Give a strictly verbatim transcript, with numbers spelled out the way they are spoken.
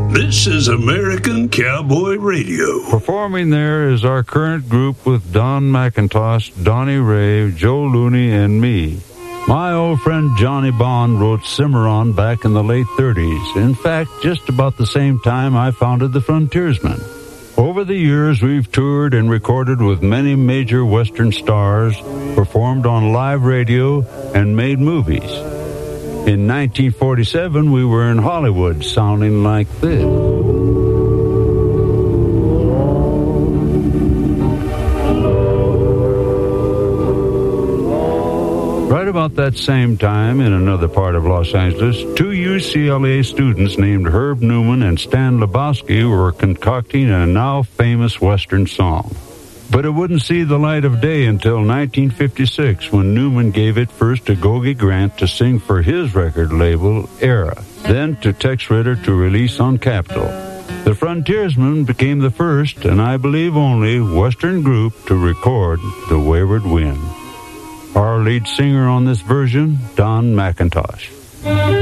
This is American Cowboy Radio. Performing there is our current group with Don McIntosh, Donnie Ray, Joe Looney, and me. My old friend Johnny Bond wrote Cimarron back in the late thirties. In fact, just about the same time I founded the Frontiersmen. Over the years, we've toured and recorded with many major Western stars, performed on live radio, and made movies. In nineteen forty-seven, we were in Hollywood, sounding like this. Right about that same time, in another part of Los Angeles, two U C L A students named Herb Newman and Stan Lebowski were concocting a now famous Western song. But it wouldn't see the light of day until nineteen fifty-six, when Newman gave it first to Gogi Grant to sing for his record label, Era, then to Tex Ritter to release on Capitol. The Frontiersmen became the first, and I believe only, Western group to record The Wayward Wind. Our lead singer on this version, Don McIntosh.